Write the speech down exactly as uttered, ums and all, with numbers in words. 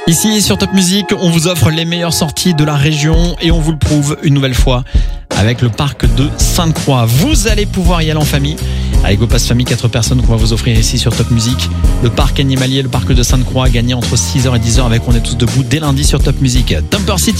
Ici sur Top Music, on vous offre les meilleures sorties de la région et on vous le prouve une nouvelle fois avec le parc de Sainte-Croix. Vous allez pouvoir y aller en famille avec vos passes famille, quatre personnes qu'on va vous offrir ici sur Top Music. Le parc animalier, le parc de Sainte-Croix, gagné entre six heures et dix heures avec On est tous debout dès lundi sur Top Music. Thumper City.